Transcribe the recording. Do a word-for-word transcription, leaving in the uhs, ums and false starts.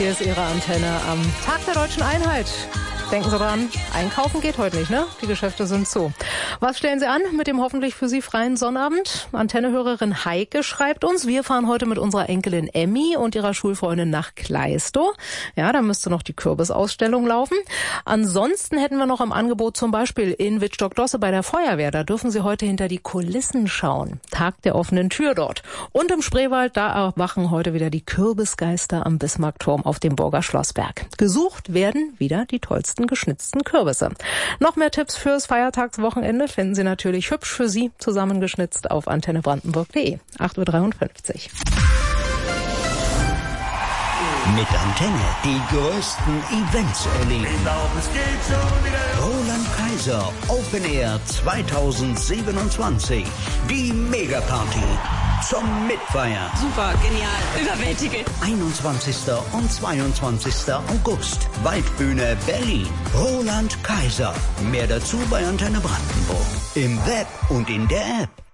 Hier ist Ihre Antenne am Tag der Deutschen Einheit. Denken Sie dran, einkaufen geht heute nicht, ne? Die Geschäfte sind zu. Was stellen Sie an mit dem hoffentlich für Sie freien Sonnabend? Antennehörerin Heike schreibt uns, wir fahren heute mit unserer Enkelin Emmy und ihrer Schulfreundin nach Kleistow. Ja, da müsste noch die Kürbisausstellung laufen. Ansonsten hätten wir noch im Angebot zum Beispiel in Wittstock-Dosse bei der Feuerwehr. Da dürfen Sie heute hinter die Kulissen schauen. Tag der offenen Tür dort. Und im Spreewald, da erwachen heute wieder die Kürbisgeister am Bismarckturm auf dem Burger Schlossberg. Gesucht werden wieder die tollsten geschnitzten Kürbisse. Noch mehr Tipps fürs Feiertagswochenende finden Sie natürlich hübsch für Sie zusammengeschnitzt auf antenne brandenburg punkt de. acht Uhr dreiundfünfzig. Mit Antenne die größten Events erleben. Roland Kaiser Open Air zweitausendsiebenundzwanzig. Die Megaparty zum Mitfeiern. Super, genial, überwältigend. einundzwanzigsten und zweiundzwanzigsten August. Waldbühne Berlin. Roland Kaiser. Mehr dazu bei Antenne Brandenburg. Im Web und in der App.